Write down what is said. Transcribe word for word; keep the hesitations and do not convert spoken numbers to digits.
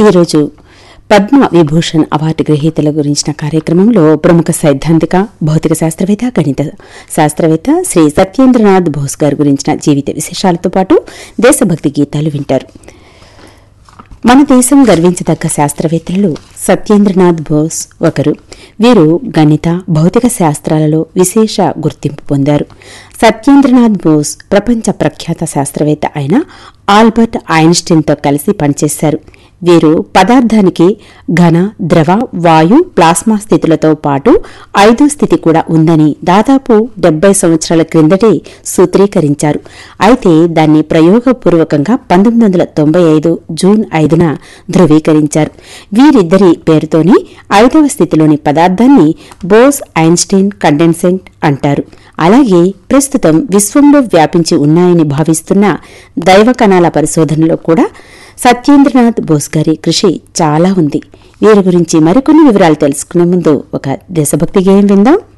ఈరోజు పద్మ విభూషణ్ అవార్డు గ్రహీతల గురించిన కార్యక్రమంలో ప్రముఖ సైద్ధాంతిక భౌతిక శాస్త్రవేత్త గణిత శాస్త్రవేత్త శ్రీ సత్యేంద్రనాథ్ బోస్ గారి గురించిన జీవిత విశేషాలతో పాటు దేశభక్తి గీతాలు వింటారు. మన దేశం గర్వించదగ్గ శాస్త్రవేత్తలలో సత్యేంద్రనాథ్ బోస్ ఒకరు. వీరు గణిత భౌతిక శాస్త్రాలలో విశేష గుర్తింపు పొందారు. సత్యేంద్రనాథ్ బోస్ ప్రపంచ ప్రఖ్యాత శాస్త్రవేత్త అయిన ఆల్బర్ట్ ఐన్స్టీన్తో కలిసి పనిచేశారు. వీరు పదార్థానికి ఘన, ద్రవ, వాయు, ప్లాస్మా స్థితులతో పాటు ఐదో స్థితి కూడా ఉందని దాదాపు డెబ్బై సంవత్సరాల క్రిందటే సూత్రీకరించారు. అయితే దాన్ని ప్రయోగపూర్వకంగా పంతొమ్మిది వందల తొంభై ఐదు జూన్ ఐదున ధృవీకరించారు. వీరిద్దరి పేరుతోనే ఐదవ స్థితిలోని పదార్థాన్ని బోస్ ఐన్స్టీన్ కండెన్సెంట్ అంటారు. అలాగే ప్రస్తుతం విశ్వంలో వ్యాపించి ఉన్నాయని భావిస్తున్న దైవ కణాల పరిశోధనలో కూడా సత్యేంద్రనాథ్ బోస్ గారి కృషి చాలా ఉంది. వీరి గురించి మరికొన్ని వివరాలు తెలుసుకునే ముందు ఒక దేశభక్తి గేయం విందాం.